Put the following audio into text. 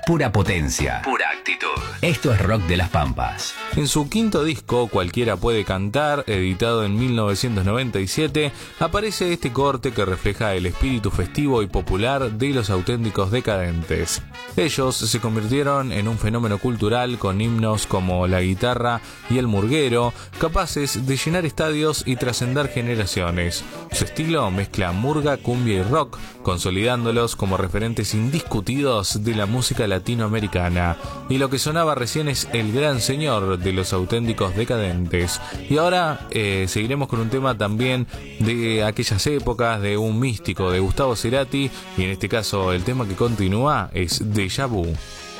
pura potencia, pura actitud. Esto es Rock de las Pampas. En su quinto disco, Cualquiera puede cantar, editado en 1997, aparece este corte que refleja el espíritu festivo y popular de Los Auténticos Decadentes. Ellos se convirtieron en un fenómeno cultural con himnos como La Guitarra y El Murguero, capaces de llenar estadios y trascender generaciones. Su estilo mezcla murga, cumbia y rock, consolidándolos como referentes indiscutidos de la música latinoamericana. Y lo que sonaba recién es El Gran Señor de Los Auténticos Decadentes. Y ahora seguiremos con un tema también de aquellas épocas, de un místico, de Gustavo Cerati, y en este caso el tema que continúa es Déjà Vu.